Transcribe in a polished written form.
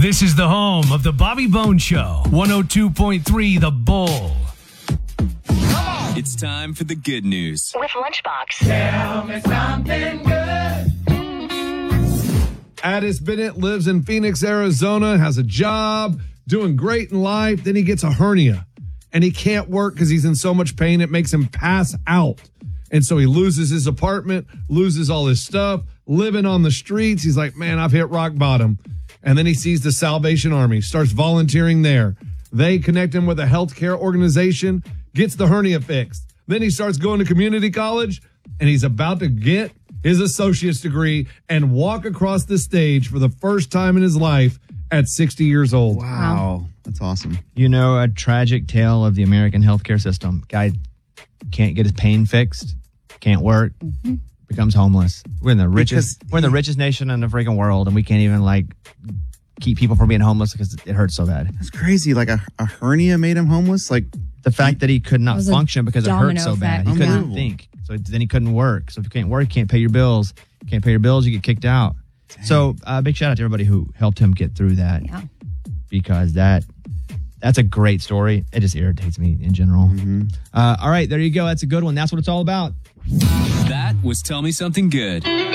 This is the home of the Bobby Bone Show. 102.3 The Bull. It's time for the good news. With Lunchbox. Tell me something good. Addis Bennett lives in Phoenix, Arizona, has a job, doing great in life. Then he gets a hernia and he can't work because he's in so much pain. It makes him pass out. And so he loses his apartment, loses all his stuff, living on the streets. He's like, man, I've hit rock bottom. And then he sees the Salvation Army, starts volunteering there. They connect him with a healthcare organization, gets the hernia fixed. Then he starts going to community college, and he's about to get his associate's degree and walk across the stage for the first time in his life at 60 years old. Wow. That's awesome. You know, a tragic tale of the American healthcare system. Guy can't get his pain fixed, can't work, becomes homeless. We're in the richest nation in the freaking world, and we can't even keep people from being homeless because it hurts so bad. That's crazy. Like a hernia made him homeless? Like the fact that he could not function because it hurt so bad. He couldn't Yeah. think. So then he couldn't work. So if you can't work, you can't pay your bills. You can't pay your bills, you get kicked out. Dang. So big shout out to everybody who helped him get through that. Yeah. Because that's a great story. It just irritates me in general. All right, there you go. That's a good one. That's what it's all about. That was Tell Me Something Good.